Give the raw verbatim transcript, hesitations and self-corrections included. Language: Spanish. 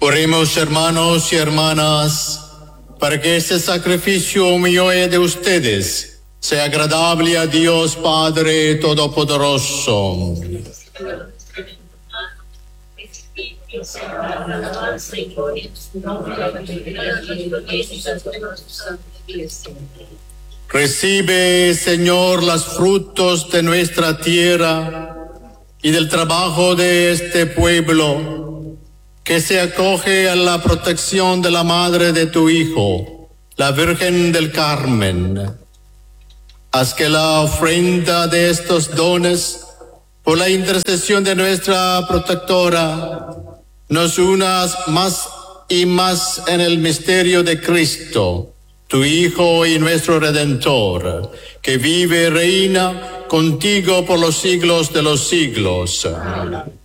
Oremos, hermanos y hermanas, para que este sacrificio mío y de ustedes sea agradable a Dios Padre Todopoderoso. Recibe, Señor, los frutos de nuestra tierra y del trabajo de este pueblo, que se acoge a la protección de la Madre de tu Hijo, la Virgen del Carmen. Haz que la ofrenda de estos dones, por la intercesión de nuestra protectora, nos unas más y más en el misterio de Cristo, tu Hijo y nuestro Redentor, que vive y reina contigo por los siglos de los siglos. Amén.